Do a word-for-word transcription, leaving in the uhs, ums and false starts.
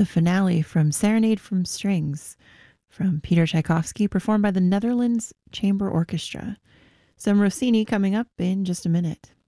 the finale from Serenade from Strings from Peter Tchaikovsky, performed by the Netherlands Chamber Orchestra. Some Rossini coming up in just a minute.